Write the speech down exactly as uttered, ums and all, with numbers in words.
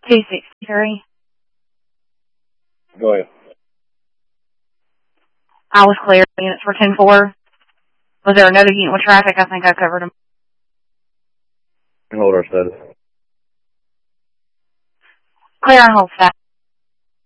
two sixty-three. Go ahead. I was clear. Units for ten four. Was there another unit with traffic? I think I covered them. Hold our status. Clear on hold status.